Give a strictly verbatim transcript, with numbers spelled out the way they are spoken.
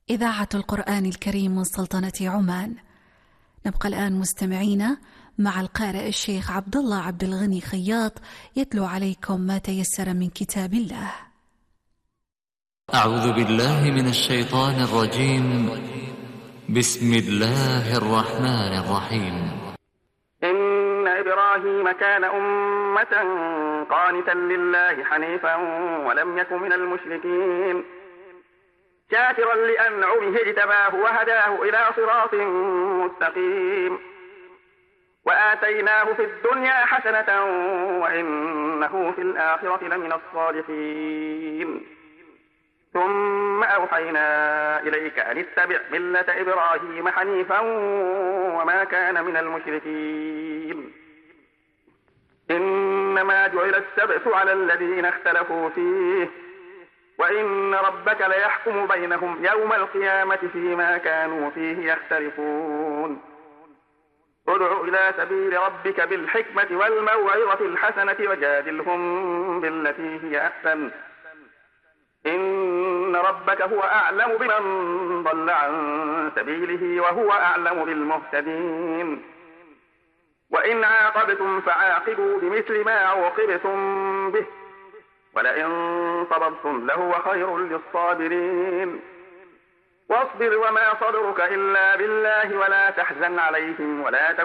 إذاعة القرآن الكريم من سلطنة عمان. نبقى الآن مستمعين مع القارئ الشيخ عبد الله عبد الغني خياط يتلو عليكم ما تيسر من كتاب الله. أعوذ بالله من الشيطان الرجيم. بسم الله الرحمن الرحيم. إن إبراهيم كان أمة قانتا لله حنيفا ولم يك من المشركين شاكرا لأنعمه اجتباه وهداه إلى صراط مستقيم وآتيناه في الدنيا حسنة وإنه في الآخرة لمن الصالحين ثم أوحينا إليك أن اتبع ملة إبراهيم حنيفا وما كان من المشركين إنما جعل السبت على الذين اختلفوا فيه وإن ربك ليحكم بينهم يوم القيامة فيما كانوا فيه يختلفون ادع إلى سبيل ربك بالحكمة والموعظة الحسنة وجادلهم بالتي هي أحسن إن ربك هو أعلم بمن ضل عن سبيله وهو أعلم بالمهتدين وإن عاقبتم فعاقبوا بمثل ما عوقبتم به ولئن صبرتم لهو خير للصابرين واصبر وما صبرك إلا بالله ولا تحزن عليهم ولا